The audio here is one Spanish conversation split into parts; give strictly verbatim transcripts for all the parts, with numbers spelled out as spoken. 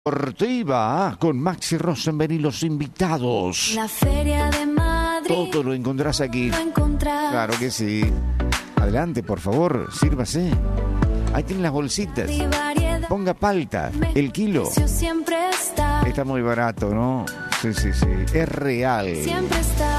Deportiva con Maxi Rosenberg y los invitados. La Feria de Madrid. Todo lo encontrás aquí. Lo encontrás. Claro que sí. Adelante, por favor, sírvase. Ahí tienen las bolsitas. Ponga palta, el kilo. Siempre está. Está muy barato, ¿no? Sí, sí, sí. Es real. Siempre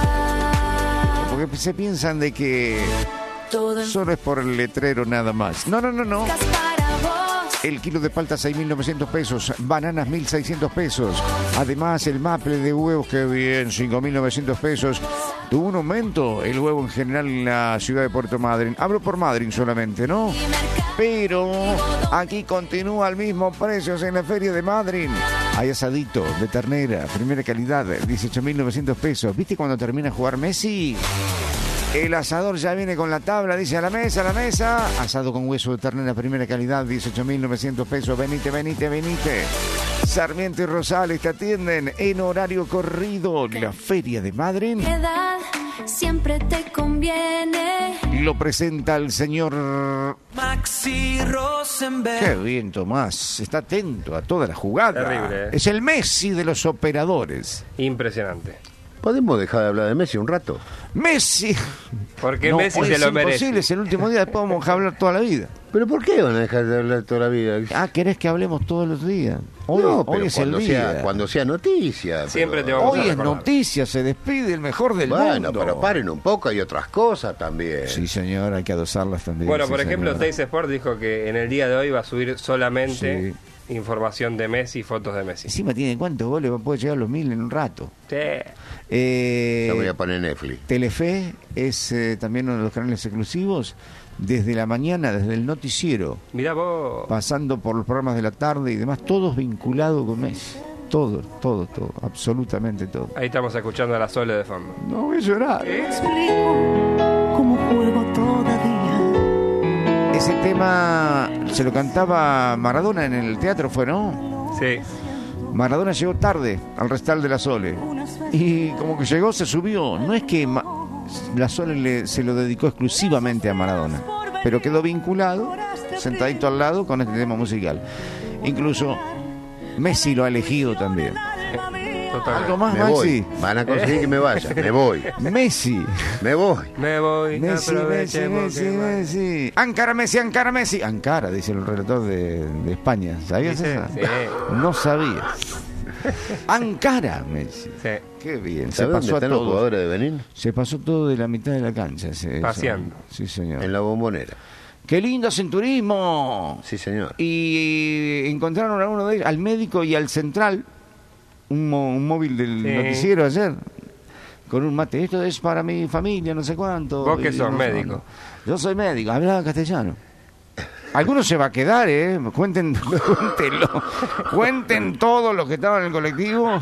está. Porque se piensan de que Todo solo es por el letrero nada más. No, no, no, no. para vos. El kilo de palta seis mil novecientos pesos, bananas mil seiscientos pesos. Además, el maple de huevos, que bien, cinco mil novecientos pesos. Tuvo un aumento el huevo en general en la ciudad de Puerto Madryn. Hablo por Madryn solamente, ¿no? Pero aquí continúa al mismo precio en la feria de Madryn. Hay asadito de ternera, primera calidad, dieciocho mil novecientos pesos. ¿Viste cuando termina de jugar Messi? El asador ya viene con la tabla, dice a la mesa, a la mesa. Asado con hueso de ternera, primera calidad, dieciocho mil novecientos pesos. Venite, venite, venite. Sarmiento y Rosales te atienden en horario corrido. La feria de Madryn. Edad siempre te conviene. Lo presenta el señor Maxi Rosenberg. Qué bien, Tomás. Está atento a toda la jugada. Terrible, ¿eh? Es el Messi de los operadores. Impresionante. ¿Podemos dejar de hablar de Messi un rato? Messi. Porque No, Messi hoy se es lo imposible, merece. es el último día, después vamos a hablar toda la vida. ¿Pero por qué van a dejar de hablar toda la vida? Ah, ¿querés que hablemos todos los días? Hoy, no, hoy pero es el cuando día. sea, cuando sea noticia. Siempre pero- te vamos Hoy a es recordar. noticia, se despide el mejor del Bueno, mundo. pero paren un poco, hay otras cosas también. Sí, señor, hay que adosarlas también. Bueno, sí, por ejemplo, señor. Teis Sport dijo que en el día de hoy va a subir solamente Sí. información de Messi y fotos de Messi. Encima tiene cuántos goles, puede llegar a los mil en un rato. Sí. Eh, Ya voy a poner Netflix. Telefe es eh, también uno de los canales exclusivos. Desde la mañana, desde el noticiero, Mirá vos. pasando por los programas de la tarde y demás, todos vinculados con Messi. Todo, todo, todo, absolutamente todo. Ahí estamos escuchando a la Sole de fondo. No voy a llorar. Explico cómo juego todavía. Ese tema se lo cantaba Maradona en el teatro, ¿fue, no? Sí. Maradona llegó tarde al recital de la Sole. Y como que llegó, se subió. No es que Ma- la Sole le- se lo dedicó exclusivamente a Maradona, pero quedó vinculado, sentadito al lado, con este tema musical. Incluso Messi lo ha elegido también. Total. ¿Algo más, Me Maxi? voy. Van a conseguir que me vaya. Me voy. Messi. Me voy. Me voy. Messi, Messi, aprovechemos Messi, que va. Messi. Ankara Messi, Ankara Messi. Ankara, dice el relator de, de España. ¿Sabías ¿Viste? esa? Sí. No sabías. Ankara Messi. Sí. Qué bien. Se ¿Sabes dónde pasó a están los todo. jugadores de Benín? Se pasó todo de la mitad de la cancha. ese- eso. Paseando. Sí, señor. En la Bombonera. Qué lindo hacen turismo. Sí, señor. Y encontraron a uno de ellos, al médico y al central, un, mo- un móvil del Sí. noticiero ayer, con un mate. Esto es para mi familia, no sé cuánto. Vos que Y sos no sé médico. cuánto. Yo soy médico, hablaba castellano. Algunos se va a quedar, ¿eh? Cuenten, cuéntenlo. Cuenten todos los que estaban en el colectivo.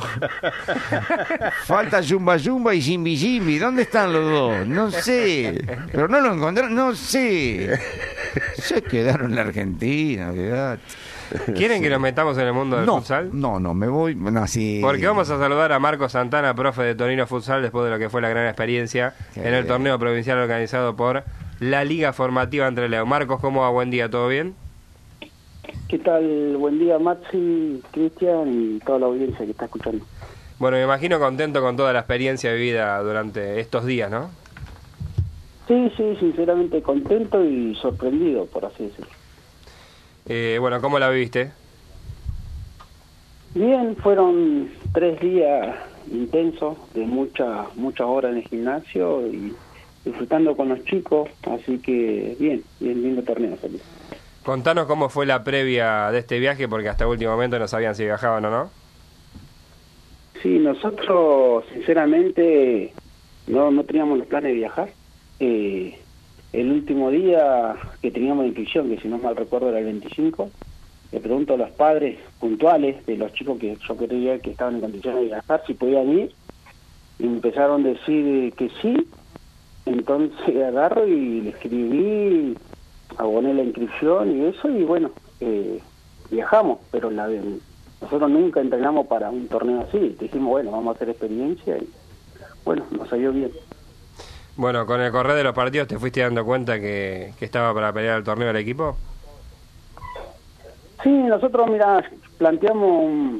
Falta Yumba Yumba y Jimbi Jimbi. ¿Dónde están los dos? No sé. Pero no lo encontraron, no sé. Se quedaron en la Argentina, quedate. ¿Quieren que nos metamos en el mundo del No, futsal? no, no, me voy. No, sí. Porque vamos a saludar a Marcos Santana, profe de Torino Futsal, después de lo que fue la gran experiencia Qué en el bien. torneo provincial organizado por la Liga Formativa Entre Leo. Marcos, ¿cómo va? Buen día, ¿todo bien? ¿Qué tal? Buen día, Maxi, Cristian y toda la audiencia que está escuchando. Bueno, me imagino contento con toda la experiencia vivida durante estos días, ¿no? Sí, sí, sinceramente contento y sorprendido, por así decirlo. Eh, bueno, ¿cómo la viviste? Bien, fueron tres días intensos, de muchas muchas horas en el gimnasio y disfrutando con los chicos, así que bien, bien lindo torneo salió. Contanos cómo fue la previa de este viaje, porque hasta el último momento no sabían si viajaban o no. Sí, nosotros sinceramente no, no teníamos los planes de viajar. Eh, el último día que teníamos la inscripción, que si no mal recuerdo era el veinticinco, le pregunto a los padres puntuales de los chicos que yo creía que estaban en condiciones de viajar si podían ir, y me empezaron a decir que sí. Entonces agarro y le escribí, aboné la inscripción y eso, y bueno, eh, viajamos, pero la de, nosotros nunca entrenamos para un torneo así. Dijimos, bueno, vamos a hacer experiencia y bueno, nos salió bien. Bueno, con el correr de los partidos, ¿te fuiste dando cuenta que, que estaba para pelear el torneo del equipo? Sí, nosotros, mira, planteamos un,